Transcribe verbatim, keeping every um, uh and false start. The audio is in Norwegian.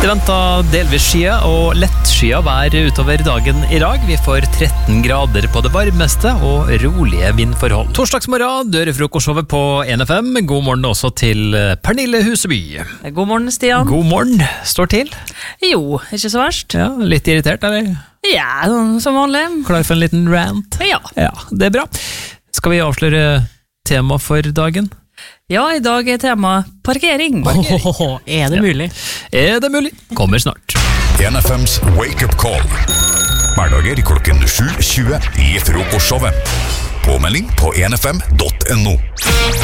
Det venter delvis skya og lettskya vær utover dagen I dag. Vi får tretten grader på det varmeste og rolige vindforhold. Torsdagsmorgen dør frokostshowet på en F M. God morgen også til Pernille Huseby. God morgen, Stian. God morgen. Står til? Jo, ikke så verst. Ja, litt irritert, eller? Ja, som vanlig. Klar for en liten rant? Ja. Ja, det er bra. Skal vi avsløre tema for dagen? Ja, I dag er tema parkering. Parkering. Oh, er det mulig? Er det mulig? Kommer snart. en F M's Wake Up Call. Hverdager klokken sju tjue I frokostshowet. Påmelding på en f m punktum no.